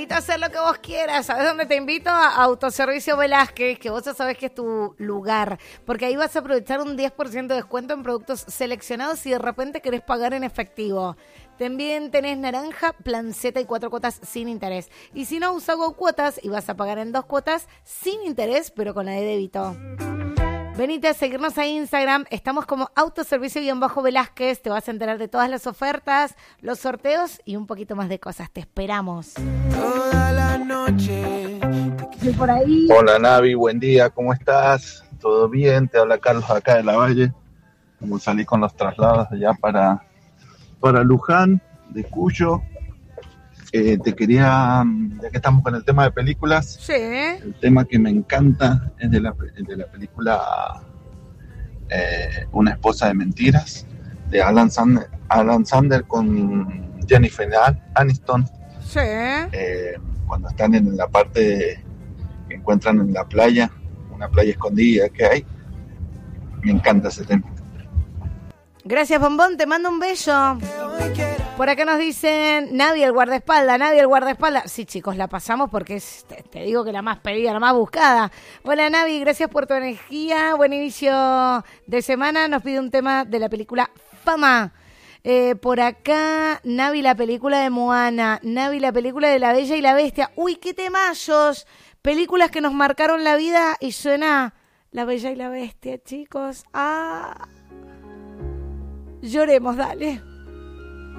invito a hacer lo que vos quieras. ¿Sabes dónde te invito? A Autoservicio Velázquez, que vos ya sabés que es tu lugar. Porque ahí vas a aprovechar un 10% de descuento en productos seleccionados si de repente querés pagar en efectivo. También tenés naranja, planceta y 4 cuotas sin interés. Y si no, usa GoCuotas y vas a pagar en 2 cuotas sin interés, pero con la de débito. Venite a seguirnos a Instagram. Estamos como Autoservicio-Velázquez. Te vas a enterar de todas las ofertas, los sorteos y un poquito más de cosas. Te esperamos. Toda la noche. Y por ahí. Hola Navi, buen día, ¿cómo estás? ¿Todo bien? Te habla Carlos acá de La Valle. Como salí con los traslados allá para Luján, de Cuyo. Te quería, ya que estamos con el tema de películas, Sí. el tema que me encanta es de la película Una esposa de mentiras, de Alan Sandler con Jennifer Aniston. Sí. Cuando están en la parte que encuentran en la playa, una playa escondida que hay. Me encanta ese tema. Gracias, Bombón. Te mando un beso. Por acá nos dicen Navi el guardaespaldas. Sí, chicos, la pasamos porque es, te digo que la más pedida, la más buscada. Hola, Navi, gracias por tu energía. Buen inicio de semana. Nos pide un tema de la película Fama. Por acá, Navi, la película de Moana. Navi, la película de La Bella y la Bestia. Uy, qué temazos. Películas que nos marcaron la vida y suena La Bella y la Bestia, chicos. Lloremos, dale.